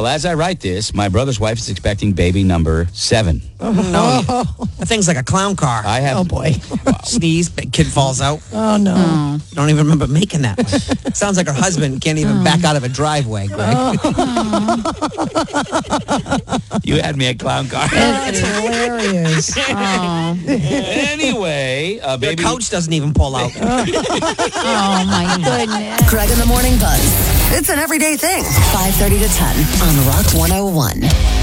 Well, as I write this, my brother's wife is expecting baby number 7. No, that thing's like a clown car. I have. Oh, boy. Sneeze, big kid falls out. Oh, no. Don't even remember making that one. Sounds like her husband can't even back out of a driveway, Greg. You had me at clown car. That's hilarious. Anyway, The baby. couch doesn't even pull out. Oh, my goodness. Greg in the Morning Buzz. It's an everyday thing. 5:30 to 10 on Rock 101.